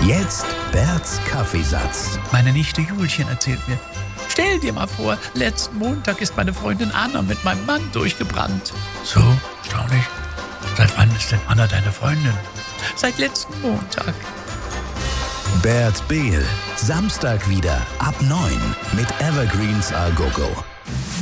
Jetzt Berts Kaffeesatz. Meine Nichte Julchen erzählt mir: Stell dir mal vor, letzten Montag ist meine Freundin Anna mit meinem Mann durchgebrannt. So, erstaunlich. Seit wann ist denn Anna deine Freundin? Seit letzten Montag. Bert Behl, Samstag wieder ab 9 mit Evergreens A Go Go.